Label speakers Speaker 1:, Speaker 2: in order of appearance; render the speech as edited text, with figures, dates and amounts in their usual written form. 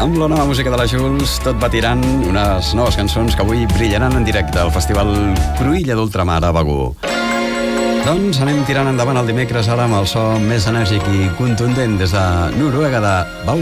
Speaker 1: Amb la nova música de la Jules, tot va tirant unes noves cançons que avui brillaran en directe al Festival Cruïlla d'Ultramar a Begur. Doncs anem tirant endavant el dimecres ara amb el so més enèrgic i contundent des de Noruega de Bau